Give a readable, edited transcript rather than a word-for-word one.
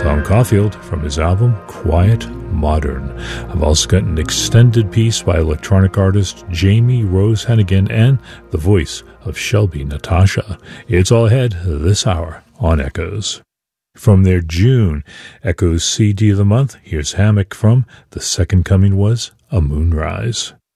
Clown Caulfield from his album Quiet Modern. I've also got an extended piece by electronic artist Jamie Rose Hennigan and the voice of Shelby Natasha. It's all ahead this hour on Echoes. From their June Echoes CD of the month, here's Hammock from The Second Coming Was a Moonrise.